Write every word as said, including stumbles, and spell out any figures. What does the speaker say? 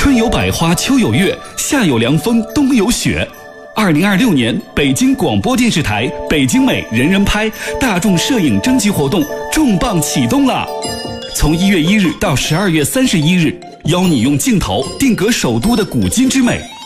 春有百花，秋有月，夏有凉风，冬有雪。二零二六年北京广播电视台北京美人人拍大众摄影征集活动重磅启动了，从一月一日到十二月三十一日，邀你用镜头定格首都的古今之美，